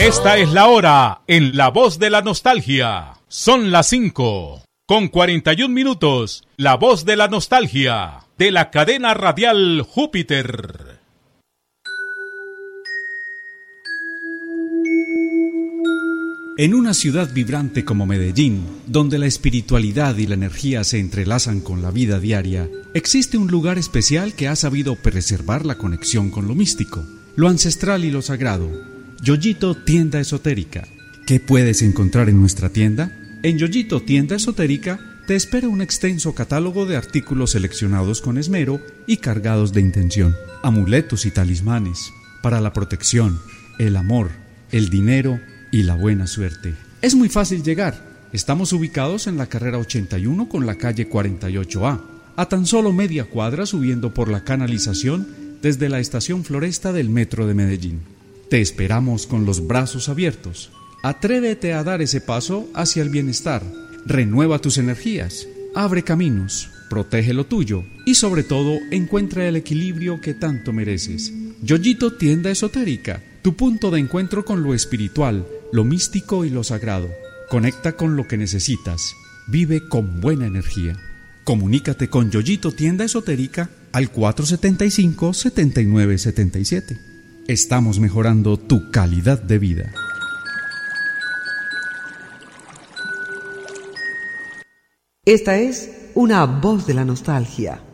Esta es la hora en La Voz de la Nostalgia. Son las 5:41. La Voz de la Nostalgia, de la cadena radial Júpiter. En una ciudad vibrante como Medellín, donde la espiritualidad y la energía se entrelazan con la vida diaria, existe un lugar especial que ha sabido preservar la conexión con lo místico, lo ancestral y lo sagrado. Yoyito Tienda Esotérica. ¿Qué puedes encontrar en nuestra tienda? En Yoyito Tienda Esotérica te espera un extenso catálogo de artículos seleccionados con esmero y cargados de intención. Amuletos y talismanes para la protección, el amor, el dinero y la buena suerte. Es muy fácil llegar. Estamos ubicados en la carrera 81 con la calle 48A, a tan solo media cuadra subiendo por la canalización desde la estación Floresta del Metro de Medellín. Te esperamos con los brazos abiertos. Atrévete a dar ese paso hacia el bienestar. Renueva tus energías, abre caminos, protege lo tuyo y sobre todo encuentra el equilibrio que tanto mereces. Yoyito Tienda Esotérica, tu punto de encuentro con lo espiritual, lo místico y lo sagrado. Conecta con lo que necesitas. Vive con buena energía. Comunícate con Yoyito Tienda Esotérica al 475-7977. Estamos mejorando tu calidad de vida. Esta es una voz de la nostalgia.